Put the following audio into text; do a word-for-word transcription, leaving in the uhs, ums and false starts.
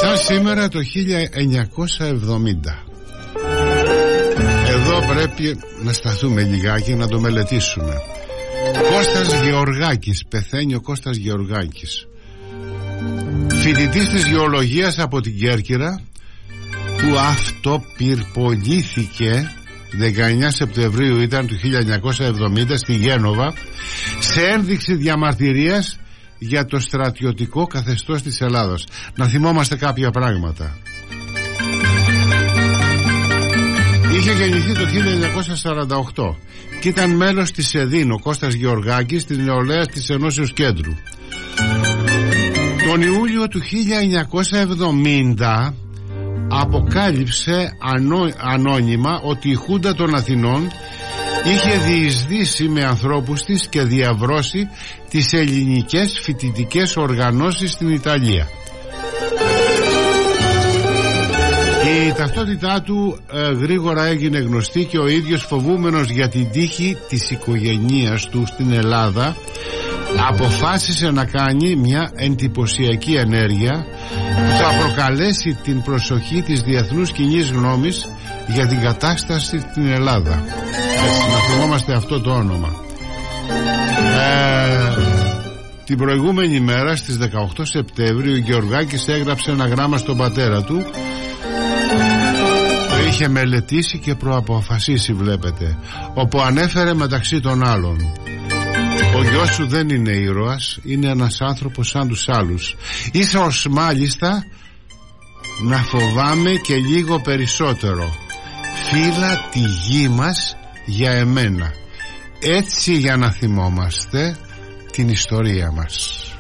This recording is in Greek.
Σαν σήμερα το χίλια εννιακόσια εβδομήντα. Εδώ πρέπει να σταθούμε λιγάκι, να το μελετήσουμε. Κώστας Γεωργάκης, πεθαίνει ο Κώστας Γεωργάκης, φοιτητής της γεωλογίας από την Κέρκυρα, που αυτοπυρπολήθηκε δεκαεννιά Σεπτεμβρίου ήταν του χίλια εννιακόσια εβδομήντα στη Γένοβα, σε ένδειξη διαμαρτυρίας για το στρατιωτικό καθεστώς της Ελλάδος. Να θυμόμαστε κάποια πράγματα. Είχε γεννηθεί το χίλια εννιακόσια σαράντα οκτώ και ήταν μέλος της ΕΔΗΝ, ο Κώστας Γεωργάκης, της νεολαίας της Ενώσεως Κέντρου. Τον Ιούλιο του χίλια εννιακόσια εβδομήντα αποκάλυψε ανώ, ανώνυμα ότι η Χούντα των Αθηνών είχε διεισδύσει με ανθρώπους της και διαβρώσει τις ελληνικές φοιτητικές οργανώσεις στην Ιταλία. Η ταυτότητά του ε, γρήγορα έγινε γνωστή και ο ίδιος, φοβούμενος για την τύχη της οικογένειας του στην Ελλάδα, αποφάσισε να κάνει μια εντυπωσιακή ενέργεια που θα προκαλέσει την προσοχή της διεθνούς κοινής γνώμης για την κατάσταση στην Ελλάδα. Έτσι, να θυμόμαστε αυτό το όνομα. ε, Την προηγούμενη μέρα στις δεκαοκτώ Σεπτεμβρίου ο Γεωργάκης έγραψε ένα γράμμα στον πατέρα του. Το είχε μελετήσει και προαποφασίσει, βλέπετε, όπου ανέφερε μεταξύ των άλλων: ο γιος σου δεν είναι ήρωας, είναι ένας άνθρωπος σαν τους άλλους. Ίσως μάλιστα να φοβάμαι και λίγο περισσότερο. Φύλα τη γη μας για εμένα. Έτσι, για να θυμόμαστε την ιστορία μας.